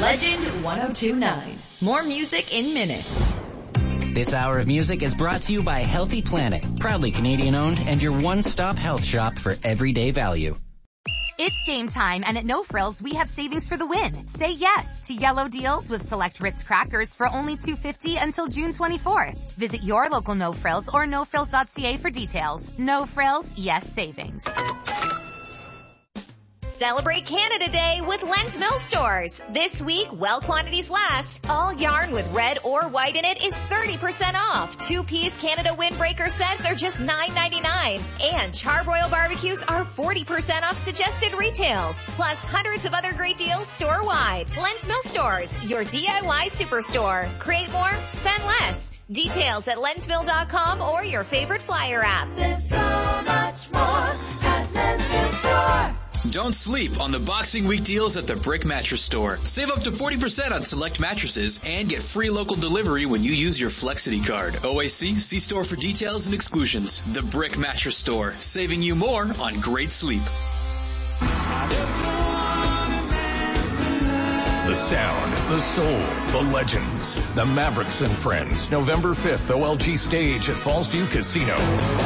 Legend 1029. More music in minutes. This hour of music is brought to you by Healthy Planet, proudly Canadian-owned and your one-stop health shop for everyday value. It's game time, and at No Frills, we have savings for the win. Say yes to yellow deals with select Ritz crackers for only $2.50 until June 24th. Visit your local No Frills or nofrills.ca for details. No Frills, yes savings. Celebrate Canada Day with Len's Mill Stores. This week, while quantities last, all yarn with red or white in it is 30% off. 2-piece Canada windbreaker sets are just $9.99. And Charbroil barbecues are 40% off suggested retails. Plus hundreds of other great deals store-wide. Len's Mill Stores, your DIY superstore. Create more, spend less. Details at lensmill.com or your favorite flyer app. There's so much more at Len's Mill Store. Don't sleep on the Boxing Week deals at the Brick Mattress Store. Save up to 40% on select mattresses and get free local delivery when you use your Flexity card. OAC, see store for details and exclusions. The Brick Mattress Store, saving you more on great sleep. The sound, the soul, the legends. The Mavericks and Friends. November 5th, OLG Stage at Fallsview Casino.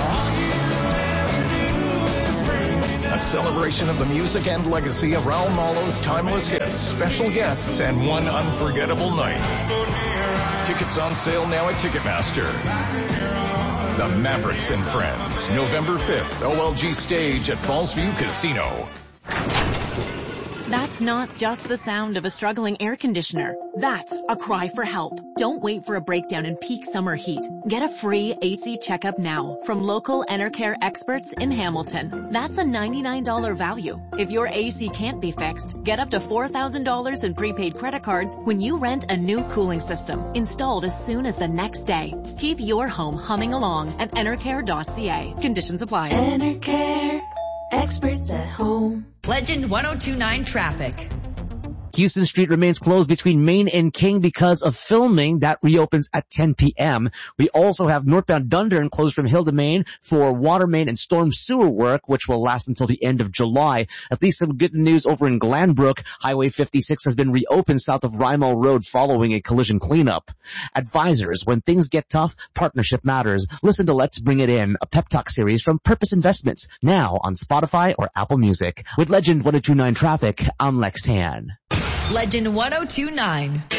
A celebration of the music and legacy of Raul Malo's timeless hits, special guests, and one unforgettable night. Tickets on sale now at Ticketmaster. The Mavericks and Friends, November 5th, OLG Stage at Fallsview Casino. That's not just the sound of a struggling air conditioner. That's a cry for help. Don't wait for a breakdown in peak summer heat. Get a free AC checkup now from local Enercare experts in Hamilton. That's a $99 value. If your AC can't be fixed, get up to $4,000 in prepaid credit cards when you rent a new cooling system installed as soon as the next day. Keep your home humming along at enercare.ca. Conditions apply. Enercare. Experts at home. Legend 1029 traffic. Houston Street remains closed between Main and King because of filming. That reopens at 10 p.m. We also have northbound Dundurn closed from Hill to Main for water main and storm sewer work, which will last until the end of July. At least some good news over in Glanbrook. Highway 56 has been reopened south of Rymall Road following a collision cleanup. Advisors, when things get tough, partnership matters. Listen to Let's Bring It In, a pep talk series from Purpose Investments, now on Spotify or Apple Music. With Legend 1029 Traffic, I'm Lex Tan. Legend 1029.